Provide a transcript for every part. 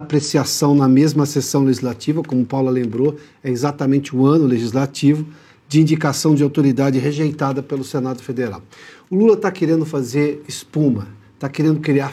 apreciação na mesma sessão legislativa, como Paula lembrou, é exatamente o ano legislativo de indicação de autoridade rejeitada pelo Senado Federal. O Lula está querendo fazer espuma, está querendo criar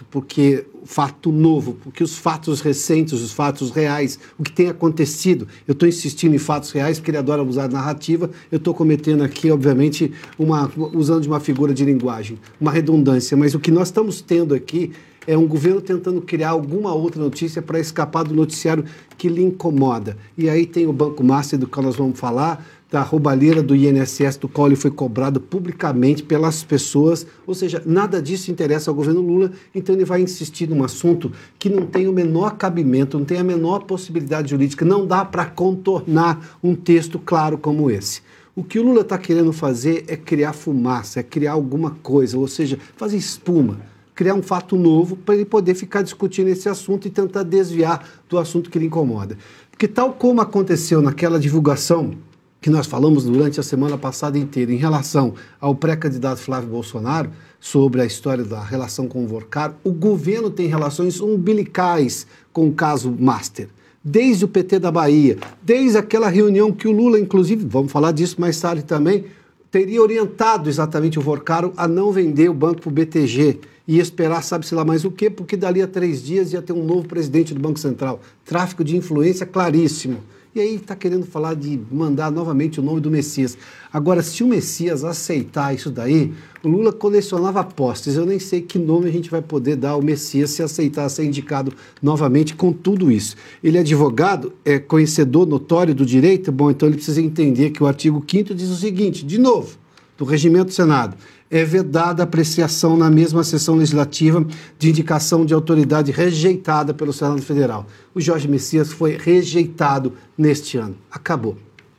fato novo, porque os fatos recentes, os fatos reais, o que tem acontecido, eu estou insistindo em fatos reais porque ele adora usar narrativa, eu estou cometendo aqui, obviamente, usando de uma figura de linguagem, uma redundância, mas o que nós estamos tendo aqui é um governo tentando criar alguma outra notícia para escapar do noticiário que lhe incomoda. E aí tem o Banco Master, do qual nós vamos falar, da roubalheira do INSS, do qual ele foi cobrado publicamente pelas pessoas, ou seja, nada disso interessa ao governo Lula, então ele vai insistir num assunto que não tem o menor cabimento, não tem a menor possibilidade jurídica, não dá para contornar um texto claro como esse. O que o Lula está querendo fazer é criar fumaça, é criar alguma coisa, ou seja, fazer espuma, criar um fato novo para ele poder ficar discutindo esse assunto e tentar desviar do assunto que lhe incomoda. Porque tal como aconteceu naquela divulgação que nós falamos durante a semana passada inteira em relação ao pré-candidato Flávio Bolsonaro, sobre a história da relação com o Vorcaro, o governo tem relações umbilicais com o caso Master. Desde o PT da Bahia, desde aquela reunião que o Lula, inclusive, vamos falar disso mais tarde também, teria orientado exatamente o Vorcaro a não vender o banco para o BTG e esperar sabe-se lá mais o quê, porque dali a 3 dias ia ter um novo presidente do Banco Central. Tráfico de influência claríssimo. E aí está querendo falar de mandar novamente o nome do Messias. Agora, se o Messias aceitar isso daí, o Lula colecionava postes. Eu nem sei que nome a gente vai poder dar ao Messias se aceitar ser indicado novamente com tudo isso. Ele é advogado, é conhecedor notório do direito, bom, então ele precisa entender que o artigo 5º diz o seguinte, de novo, do Regimento do Senado, é vedada a apreciação na mesma sessão legislativa de indicação de autoridade rejeitada pelo Senado Federal. O Jorge Messias foi rejeitado neste ano. Acabou.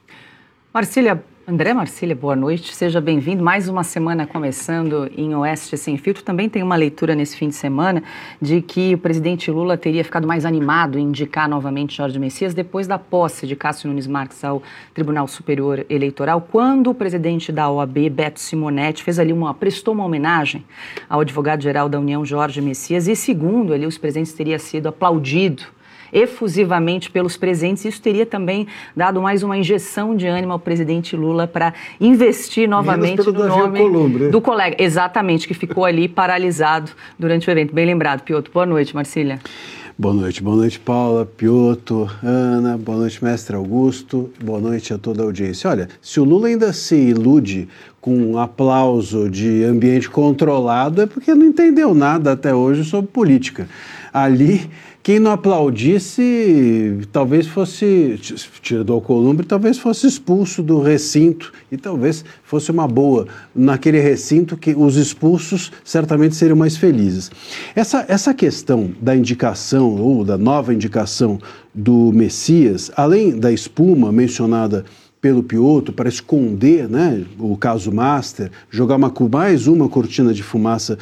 André Marcília, boa noite, seja bem-vindo. Mais uma semana começando em Oeste Sem Filtro. Também tem uma leitura nesse fim de semana de que o presidente Lula teria ficado mais animado em indicar novamente Jorge Messias depois da posse de Cássio Nunes Marques ao Tribunal Superior Eleitoral, quando o presidente da OAB, Beto Simonetti, prestou uma homenagem ao advogado-geral da União, Jorge Messias, e segundo ele, os presentes teria sido aplaudido efusivamente pelos presentes. Isso teria também dado mais uma injeção de ânimo ao presidente Lula para investir novamente no nome do colega. Exatamente, que ficou ali paralisado durante o evento. Bem lembrado, Piotr. Boa noite, Marcília. Boa noite, Paula, Piotr, Ana, boa noite, mestre Augusto, boa noite a toda a audiência. Olha, se o Lula ainda se ilude com um aplauso de ambiente controlado, é porque não entendeu nada até hoje sobre política. Ali, quem não aplaudisse, talvez fosse, tira do Alcolumbre, talvez fosse expulso do recinto, e talvez fosse uma boa naquele recinto que os expulsos certamente seriam mais felizes. Essa questão da indicação, ou da nova indicação do Messias, além da espuma mencionada pelo Piotr, para esconder, né, o caso Master, jogar mais uma cortina de fumaça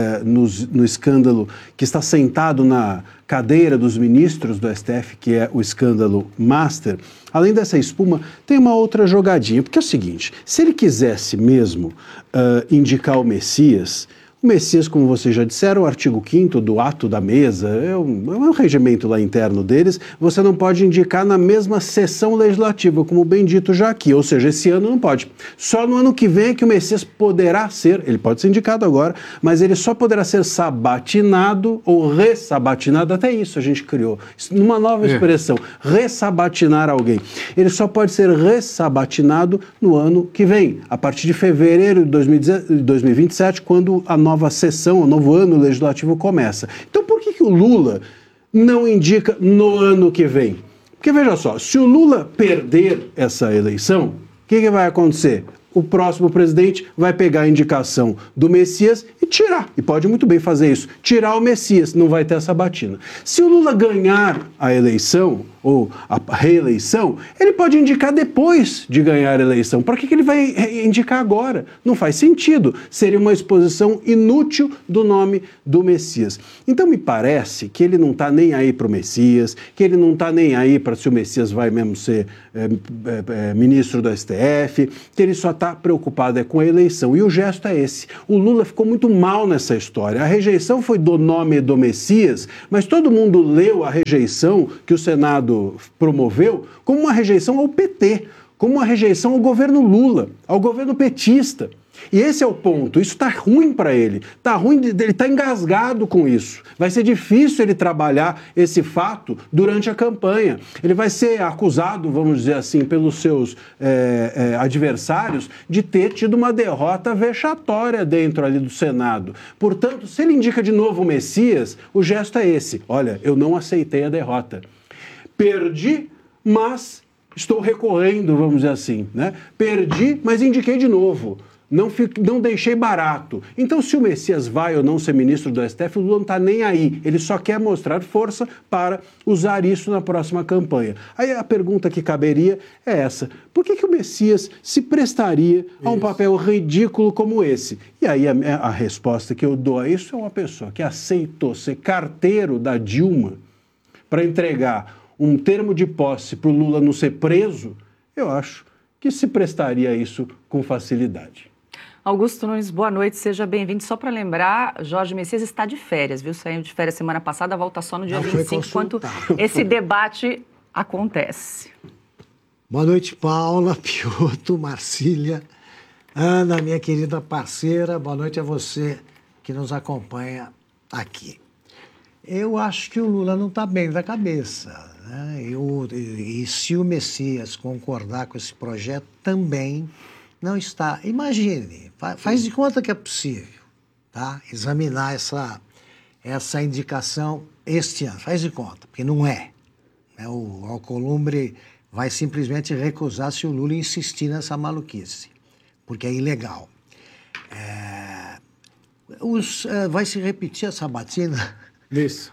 no escândalo que está sentado na cadeira dos ministros do STF, que é o escândalo Master. Além dessa espuma, tem uma outra jogadinha, porque é o seguinte, se ele quisesse mesmo indicar o Messias, como vocês já disseram, o artigo 5º do ato da mesa, é um regimento lá interno deles, você não pode indicar na mesma sessão legislativa, como bem dito já aqui, ou seja, esse ano não pode. Só no ano que vem é que o Messias poderá ser, ele pode ser indicado agora, mas ele só poderá ser sabatinado ou ressabatinado, até isso a gente criou, numa nova expressão, ressabatinar alguém. Ele só pode ser ressabatinado no ano que vem, a partir de fevereiro de 2027, quando a nova sessão, o novo ano legislativo começa. Então, por que o Lula não indica no ano que vem? Porque, veja só, se o Lula perder essa eleição, o que vai acontecer? O próximo presidente vai pegar a indicação do Messias e tirar, e pode muito bem fazer isso, tirar o Messias, não vai ter essa batina. Se o Lula ganhar a eleição, ou a reeleição, ele pode indicar depois de ganhar a eleição. Para que ele vai indicar agora? Não faz sentido. Seria uma exposição inútil do nome do Messias. Então me parece que ele não está nem aí para o Messias, que ele não está nem aí para se o Messias vai mesmo ser ministro do STF, que ele só está preocupado com a eleição. E o gesto é esse. O Lula ficou muito mal nessa história. A rejeição foi do nome do Messias, mas todo mundo leu a rejeição que o Senado promoveu como uma rejeição ao PT, como uma rejeição ao governo Lula, ao governo petista. E esse é o ponto. Isso está ruim para ele. Está ruim, ele está engasgado com isso. Vai ser difícil ele trabalhar esse fato durante a campanha. Ele vai ser acusado, vamos dizer assim, pelos seus adversários de ter tido uma derrota vexatória dentro ali do Senado. Portanto, se ele indica de novo o Messias, o gesto é esse. Olha, eu não aceitei a derrota. Perdi, mas estou recorrendo, vamos dizer assim, né? Perdi, mas indiquei de novo. Não deixei barato. Então, se o Messias vai ou não ser ministro do STF, o Lula não está nem aí. Ele só quer mostrar força para usar isso na próxima campanha. Aí a pergunta que caberia é essa. Por que o Messias se prestaria a um papel ridículo como esse? E aí a resposta que eu dou a isso é uma pessoa que aceitou ser carteiro da Dilma para entregar um termo de posse para o Lula não ser preso. Eu acho que se prestaria a isso com facilidade. Augusto Nunes, boa noite, seja bem-vindo. Só para lembrar, Jorge Messias está de férias, viu? Saiu de férias semana passada, volta só no dia 25, enquanto esse debate acontece. Boa noite, Paula, Piotr, Marcília, Ana, minha querida parceira. Boa noite a você que nos acompanha aqui. Eu acho que o Lula não está bem da cabeça, né? E se o Messias concordar com esse projeto, também não está. Imagine, faz de conta que é possível, tá? Examinar essa indicação este ano. Faz de conta, porque não é. Né? O Alcolumbre vai simplesmente recusar se o Lula insistir nessa maluquice, porque é ilegal. Vai se repetir a sabatina. Isso.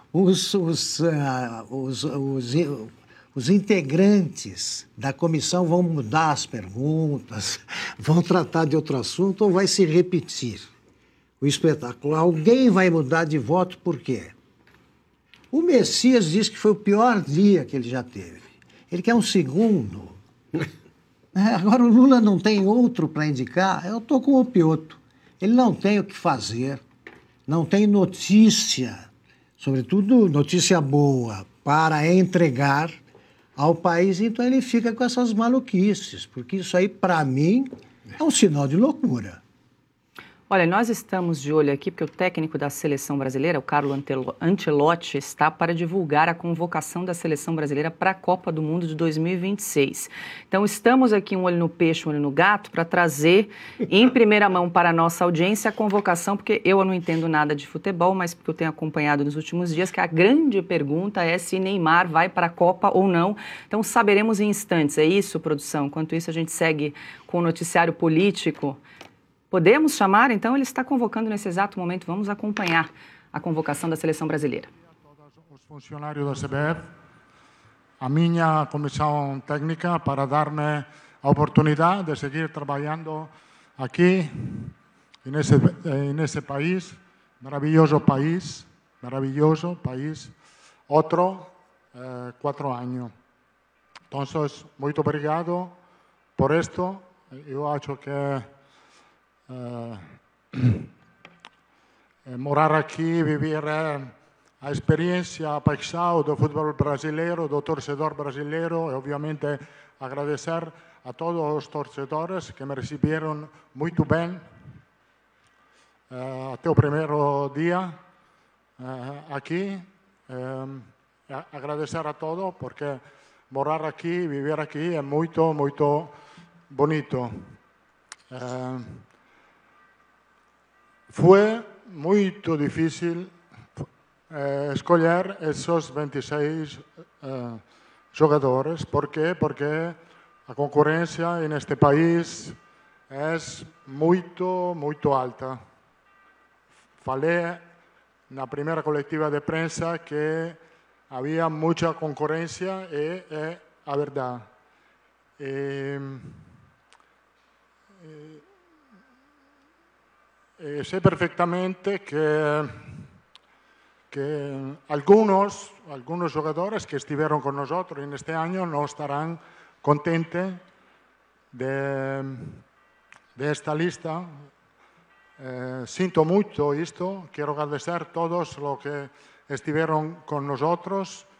Os integrantes da comissão vão mudar as perguntas, vão tratar de outro assunto ou vai se repetir o espetáculo? Alguém vai mudar de voto por quê? O Messias diz que foi o pior dia que ele já teve. Ele quer um segundo. Agora o Lula não tem outro para indicar. Eu estou com o Piotr. Ele não tem o que fazer, não tem notícia, sobretudo notícia boa, para entregar ao país, então ele fica com essas maluquices, porque isso aí, para mim, é um sinal de loucura. Olha, nós estamos de olho aqui porque o técnico da seleção brasileira, o Carlo Ancelotti, está para divulgar a convocação da seleção brasileira para a Copa do Mundo de 2026. Então, estamos aqui um olho no peixe, um olho no gato, para trazer em primeira mão para a nossa audiência a convocação, porque eu não entendo nada de futebol, mas porque eu tenho acompanhado nos últimos dias que a grande pergunta é se Neymar vai para a Copa ou não. Então, saberemos em instantes. É isso, produção? Enquanto isso, a gente segue com o noticiário político. Podemos chamar? Então, ele está convocando nesse exato momento. Vamos acompanhar a convocação da seleção brasileira. A todos os funcionários da CBF, a minha comissão técnica, para dar-me a oportunidade de seguir trabalhando aqui, nesse país, maravilhoso país, outro 4 anos. Então, muito obrigado por isto. Eu acho que morar aqui, viver a experiência, a paixão do futebol brasileiro, do torcedor brasileiro, e obviamente agradecer a todos os torcedores que me receberam muito bem até o primeiro dia aqui. Agradecer a todos, porque morar aqui, viver aqui é muito, muito bonito. Foi muito difícil escolher esses 26 jogadores. ¿Por quê? Porque a concorrência neste país é muito, muito alta. Falei na primeira coletiva de prensa que había mucha concurrencia y la verdad. Sé perfectamente que algunos jugadores que estuvieron con nosotros en este año no estarán contentos de esta lista. Siento mucho esto, quiero agradecer a todos los que estuvieron con nosotros